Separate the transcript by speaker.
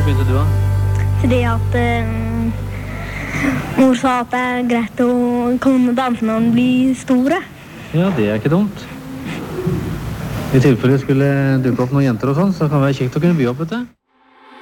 Speaker 1: begynte du da?
Speaker 2: Fordi at mor sa at det greit å komme og danse når den blir store.
Speaker 1: Ja, det ikke dumt. I tilfelle skulle dukke opp noen jenter og sånn, så kan det være kjekt å kunne by opp, vet du.